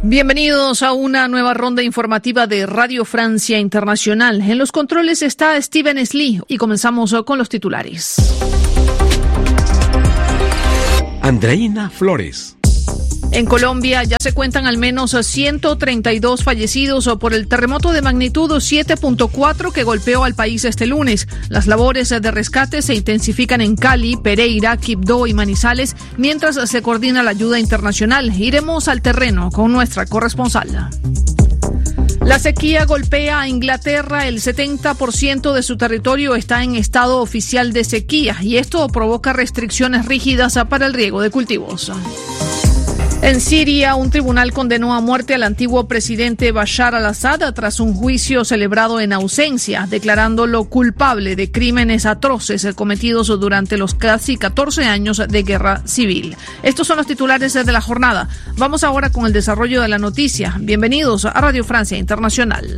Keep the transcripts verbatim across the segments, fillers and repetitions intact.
Bienvenidos a una nueva ronda informativa de Radio Francia Internacional. En los controles está Steven Slee y comenzamos con los titulares. Andreina Flores. En Colombia ya se cuentan al menos ciento treinta y dos fallecidos por el terremoto de magnitud siete punto cuatro que golpeó al país este lunes. Las labores de rescate se intensifican en Cali, Pereira, Quibdó y Manizales, mientras se coordina la ayuda internacional. Iremos al terreno con nuestra corresponsal. La sequía golpea a Inglaterra. El setenta por ciento de su territorio está en estado oficial de sequía y esto provoca restricciones rígidas para el riego de cultivos. En Siria, un tribunal condenó a muerte al antiguo presidente Bashar al-Assad tras un juicio celebrado en ausencia, declarándolo culpable de crímenes atroces cometidos durante los casi catorce años de guerra civil. Estos son los titulares de la jornada. Vamos ahora con el desarrollo de la noticia. Bienvenidos a Radio Francia Internacional.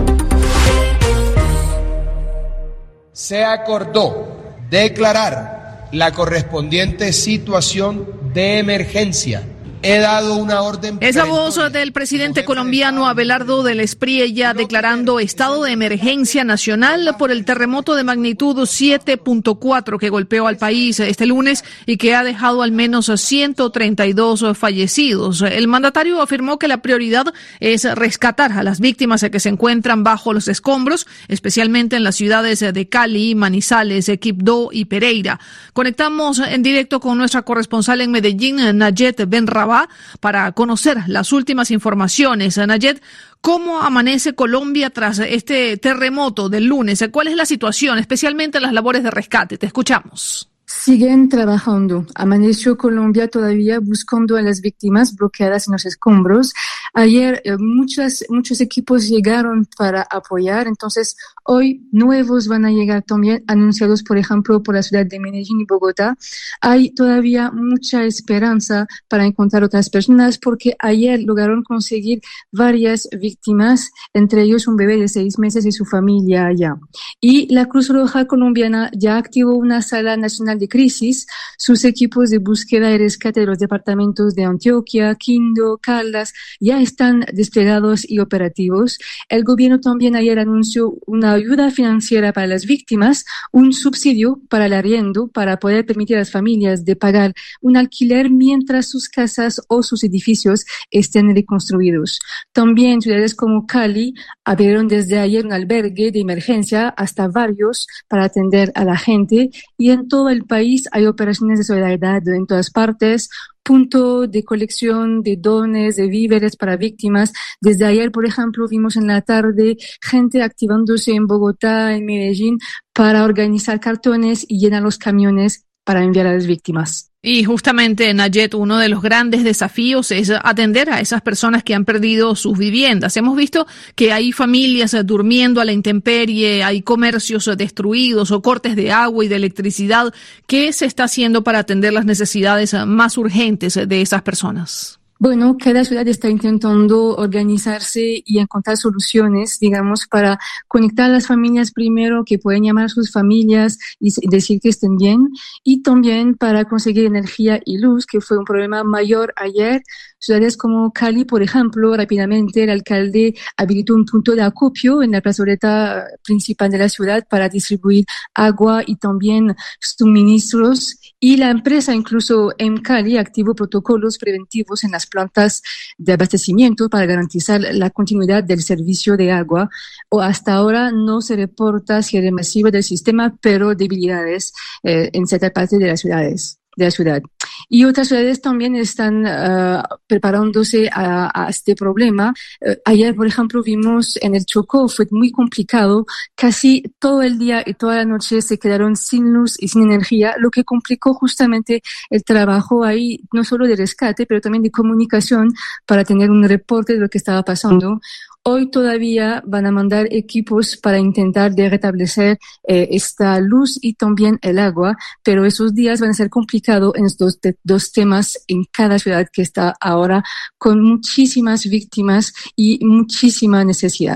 Se acordó declarar la correspondiente situación de emergencia. He dado una orden. Es la voz del presidente colombiano Abelardo del Espriella declarando estado de emergencia nacional por el terremoto de magnitud siete punto cuatro que golpeó al país este lunes y que ha dejado al menos ciento treinta y dos fallecidos. El mandatario afirmó que la prioridad es rescatar a las víctimas que se encuentran bajo los escombros, especialmente en las ciudades de Cali, Manizales, Quibdó y Pereira. Conectamos en directo con nuestra corresponsal en Medellín, Nayet Benrabá, para conocer las últimas informaciones. Nayet, ¿cómo amanece Colombia tras este terremoto del lunes? ¿Cuál es la situación, especialmente en las labores de rescate? Te escuchamos. Siguen trabajando. Amaneció Colombia todavía buscando a las víctimas bloqueadas en los escombros. Ayer eh, muchas, muchos equipos llegaron para apoyar, entonces hoy nuevos van a llegar también, anunciados por ejemplo por la ciudad de Medellín y Bogotá. Hay todavía mucha esperanza para encontrar otras personas porque ayer lograron conseguir varias víctimas, entre ellos un bebé de seis meses y su familia allá. Y la Cruz Roja colombiana ya activó una sala nacional de crisis. Sus equipos de búsqueda y rescate de los departamentos de Antioquia, Quindío, Caldas ya están desplegados y operativos. El gobierno también ayer anunció una ayuda financiera para las víctimas, un subsidio para el arriendo para poder permitir a las familias de pagar un alquiler mientras sus casas o sus edificios estén reconstruidos. También ciudades como Cali abrieron desde ayer un albergue de emergencia, hasta varios, para atender a la gente, y en todo el país hay operaciones de solidaridad en todas partes, punto de colección de dones, de víveres para víctimas. Desde ayer, por ejemplo, vimos en la tarde gente activándose en Bogotá, en Medellín, para organizar cartones y llenar los camiones para enviar a las víctimas. Y justamente, Nayet, uno de los grandes desafíos es atender a esas personas que han perdido sus viviendas. Hemos visto que hay familias durmiendo a la intemperie, hay comercios destruidos o cortes de agua y de electricidad. ¿Qué se está haciendo para atender las necesidades más urgentes de esas personas? Bueno, cada ciudad está intentando organizarse y encontrar soluciones, digamos, para conectar a las familias primero, que pueden llamar a sus familias y decir que estén bien, y también para conseguir energía y luz, que fue un problema mayor ayer. Ciudades como Cali, por ejemplo, rápidamente el alcalde habilitó un punto de acopio en la plazoleta principal de la ciudad para distribuir agua y también suministros. Y la empresa, incluso en Cali, activó protocolos preventivos en las plantas de abastecimiento para garantizar la continuidad del servicio de agua. O hasta ahora no se reporta cierre masivo del sistema, pero debilidades eh, en cierta parte de las ciudades. de la ciudad. Y otras ciudades también están uh, preparándose a, a este problema. Uh, ayer, por ejemplo, vimos en el Chocó, fue muy complicado. Casi todo el día y toda la noche se quedaron sin luz y sin energía, lo que complicó justamente el trabajo ahí, no solo de rescate, pero también de comunicación para tener un reporte de lo que estaba pasando. Hoy todavía van a mandar equipos para intentar de restablecer eh, esta luz y también el agua, pero esos días van a ser complicados en estos te- dos temas en cada ciudad que está ahora con muchísimas víctimas y muchísima necesidad.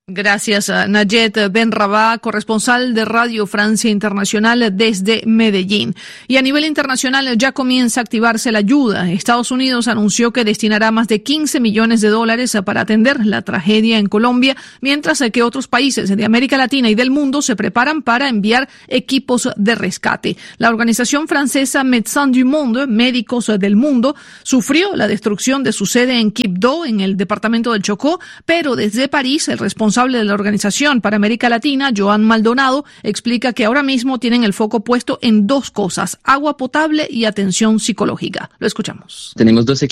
Gracias a Nayet Benrabá, corresponsal de Radio Francia Internacional desde Medellín. Y a nivel internacional ya comienza a activarse la ayuda. Estados Unidos anunció que destinará más de quince millones de dólares para atender la tragedia en Colombia, mientras que otros países de América Latina y del mundo se preparan para enviar equipos de rescate. La organización francesa Médecins du Monde, Médicos del Mundo, sufrió la destrucción de su sede en Quibdó, en el departamento del Chocó, pero desde París el responsable de la Organización para América Latina, Joan Maldonado, explica que ahora mismo tienen el foco puesto en dos cosas: agua potable y atención psicológica. Lo escuchamos. Tenemos dos